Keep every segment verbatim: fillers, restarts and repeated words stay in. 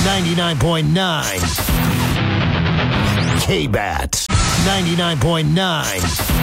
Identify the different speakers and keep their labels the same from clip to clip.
Speaker 1: ninety-nine point nine. K-Bat. ninety-nine point nine.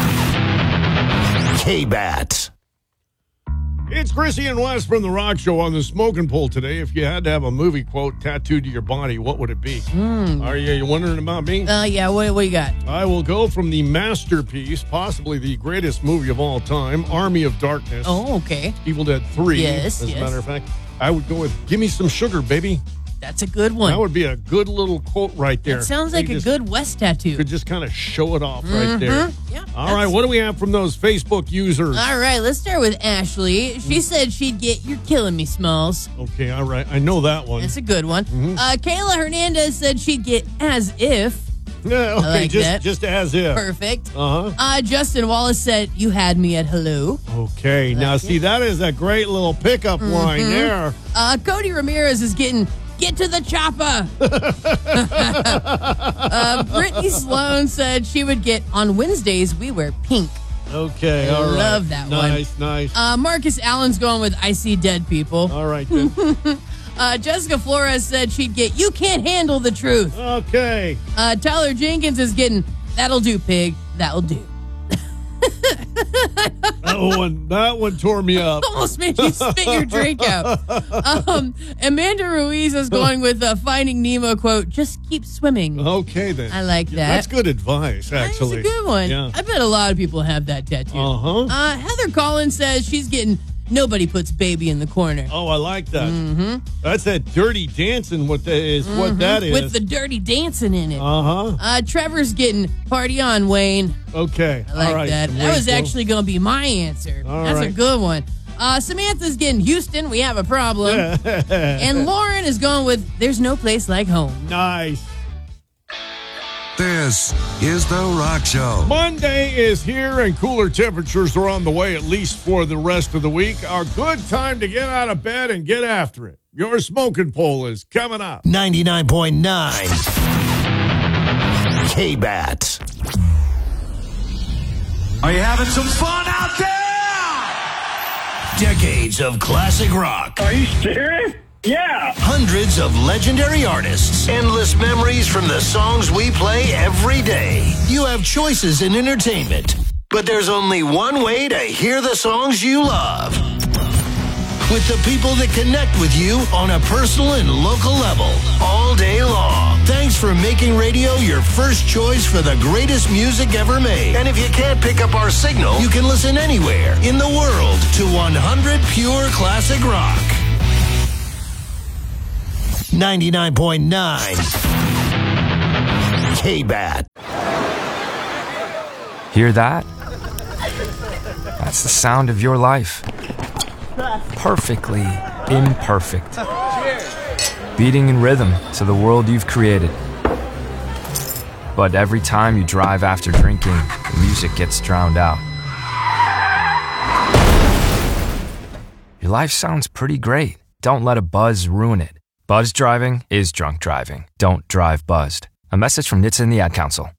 Speaker 1: K-Bat.
Speaker 2: It's Chrissy and Wes from The Rock Show on the Smoking Pole today. If you had to have a movie quote tattooed to your body, what would it be?
Speaker 3: Mm.
Speaker 2: Are you, you wondering about me?
Speaker 3: Uh, yeah, what, what you got?
Speaker 2: I will go from the masterpiece, possibly the greatest movie of all time, Army of Darkness.
Speaker 3: Oh, okay.
Speaker 2: Evil Dead three,
Speaker 3: Yes,
Speaker 2: as
Speaker 3: yes.
Speaker 2: a matter of fact. I would go with, give me some sugar, baby.
Speaker 3: That's a good one.
Speaker 2: That would be a good little quote right there.
Speaker 3: That sounds like
Speaker 2: You
Speaker 3: a
Speaker 2: just
Speaker 3: good West tattoo.
Speaker 2: Could just kind of show it off right there.
Speaker 3: Yeah,
Speaker 2: All
Speaker 3: that's-
Speaker 2: right, what do we have from those Facebook users?
Speaker 3: All right, let's start with Ashley. She said she'd get "You're killing me, Smalls."
Speaker 2: Okay, all right. I know that one.
Speaker 3: That's a good one.
Speaker 2: Mm-hmm.
Speaker 3: Uh, Kayla Hernandez said she'd get "As If."
Speaker 2: Yeah, okay,
Speaker 3: like
Speaker 2: just,
Speaker 3: that.
Speaker 2: just as if.
Speaker 3: Perfect.
Speaker 2: Uh-huh.
Speaker 3: Uh, Justin Wallace said, "You had me at hello."
Speaker 2: Okay, now see, that is a great little pickup
Speaker 3: Mm-hmm.
Speaker 2: line there.
Speaker 3: Uh, Cody Ramirez is getting "Get to the chopper." uh, Brittany Sloan said she would get "On Wednesdays we wear pink."
Speaker 2: Okay, all right.
Speaker 3: Love that one.
Speaker 2: Nice, nice.
Speaker 3: Uh, Marcus Allen's going with "I see dead people."
Speaker 2: All right, then.
Speaker 3: Uh, Jessica Flores said she'd get "You can't handle the truth."
Speaker 2: Okay.
Speaker 3: Uh, Tyler Jenkins is getting "That'll do, pig. That'll do."
Speaker 2: That one, that one tore me up.
Speaker 3: Almost made you spit your drink out. Um, Amanda Ruiz is going with a Finding Nemo quote, "Just keep swimming."
Speaker 2: Okay, then.
Speaker 3: I like that.
Speaker 2: That's good advice, actually.
Speaker 3: That's a good one.
Speaker 2: Yeah.
Speaker 3: I bet a lot of people have that tattoo.
Speaker 2: Uh-huh.
Speaker 3: Uh, Heather Collins says she's getting "Nobody puts baby in the corner."
Speaker 2: Oh, I like that. Mm-hmm. That's that Dirty Dancing. What that is? Mm-hmm. What that is?
Speaker 3: With the dirty dancing in it.
Speaker 2: Uh-huh.
Speaker 3: Uh, Trevor's getting "Party on, Wayne."
Speaker 2: Okay.
Speaker 3: I like
Speaker 2: all right.
Speaker 3: that.
Speaker 2: Some
Speaker 3: That was
Speaker 2: Wayne
Speaker 3: actually going to be my answer.
Speaker 2: All
Speaker 3: That's a
Speaker 2: right.
Speaker 3: good one. Uh, Samantha's getting "Houston, we have a problem." And Lauren is going with "There's no place like home."
Speaker 2: Nice.
Speaker 4: This is The Rock Show.
Speaker 2: Monday is here and cooler temperatures are on the way, at least for the rest of the week. A good time to get out of bed and get after it. Your smoking pole is coming up.
Speaker 1: ninety-nine point nine. K-Bat.
Speaker 5: Are you having some fun out there?
Speaker 1: Decades of classic rock.
Speaker 6: Are you serious? Yeah.
Speaker 1: Hundreds of legendary artists. Endless memories from the songs we play every day. You have choices in entertainment, but there's only one way to hear the songs you love. With the people that connect with you on a personal and local level all day long. Thanks for making radio your first choice for the greatest music ever made. And if you can't pick up our signal, you can listen anywhere in the world to one hundred Pure Classic Rock. ninety-nine point nine. K-Bat.
Speaker 7: Hear that? That's the sound of your life. Perfectly imperfect. Beating in rhythm to the world you've created. But every time you drive after drinking, the music gets drowned out. Your life sounds pretty great. Don't let a buzz ruin it. Buzz driving is drunk driving. Don't drive buzzed. A message from N H T S A and the Ad Council.